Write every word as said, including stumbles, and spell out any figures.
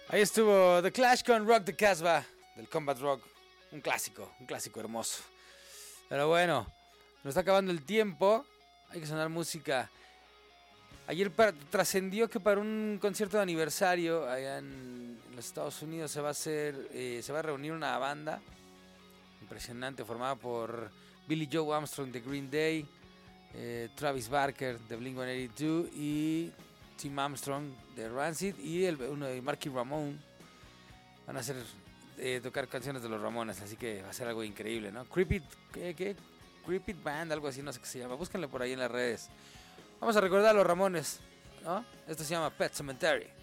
Ahí estuvo The Clash con Rock the Casbah del Combat Rock. Un clásico, un clásico hermoso. Pero bueno, nos está acabando el tiempo. Hay que sonar música. Ayer trascendió que para un concierto de aniversario allá en, en los Estados Unidos se va a hacer, eh, se va a reunir una banda impresionante formada por Billy Joe Armstrong de Green Day, eh, Travis Barker de Blink ciento ochenta y dos y Tim Armstrong de Rancid y el, uno de Marky Ramone. Van a hacer eh, tocar canciones de los Ramones, así que va a ser algo increíble, ¿no? Creepy, ¿qué? ¿qué? Creepy Band, algo así, no sé qué se llama. Búsquenlo por ahí en las redes. Vamos a recordar a los Ramones, ¿no? Esto se llama Pet Sematary.